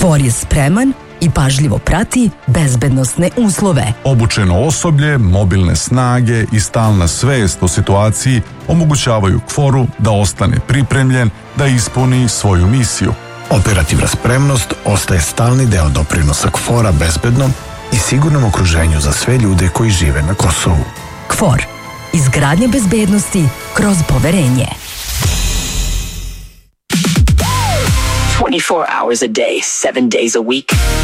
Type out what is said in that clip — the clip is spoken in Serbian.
KFOR je spreman i pažljivo prati bezbednosne uslove. Obučeno osoblje, mobilne snage i stalna svest o situaciji omogućavaju KFOR-u da ostane pripremljen da ispuni svoju misiju. Operativna spremnost ostaje stalni deo doprinosa KFOR-a bezbednom i sigurnom okruženju za sve ljude koji žive na Kosovu. KFOR. Izgradnja bezbednosti kroz poverenje. 24 hours a day, 7 days a week.